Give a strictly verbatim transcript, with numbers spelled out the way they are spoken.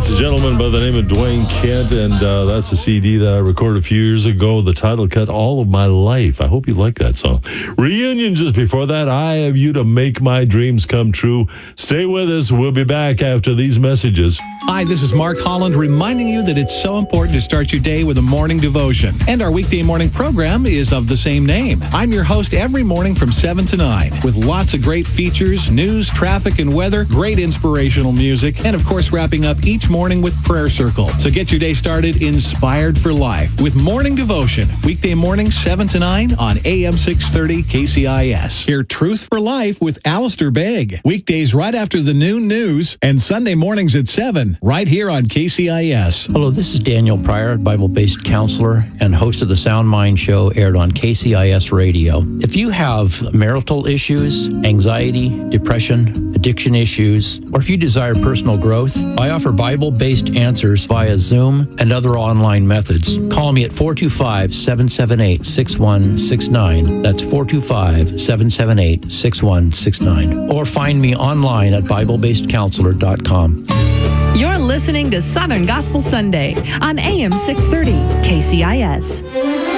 That's a gentleman by the name of Dwayne Kent, and uh, that's a C D that I recorded a few years ago. The title cut, All of My Life. I hope you like that song. Reunion just before that, I Have You to Make My Dreams Come True. Stay with us. We'll be back after these messages. Hi, this is Mark Holland reminding you that it's so important to start your day with a morning devotion. And our weekday morning program is of the same name. I'm your host every morning from seven to nine with lots of great features, news, traffic, and weather, great inspirational music, and of course wrapping up each morning with prayer circle. So get your day started inspired for life with morning devotion. Weekday mornings seven to nine on A M six thirty K C I S. Hear Truth for Life with Alistair Begg. Weekdays right after the noon news and Sunday mornings at seven right here on K C I S. Hello, this is Daniel Pryor, Bible-based counselor and host of the Sound Mind Show, aired on K C I S Radio. If you have marital issues, anxiety, depression, addiction issues, or if you desire personal growth, I offer Bible-based answers via Zoom and other online methods. Call me at four two five, seven seven eight, six one six nine. That's four two five, seven seven eight, six one six nine. Or find me online at bible based counselor dot com. You're listening to Southern Gospel Sunday on A M six thirty K C I S.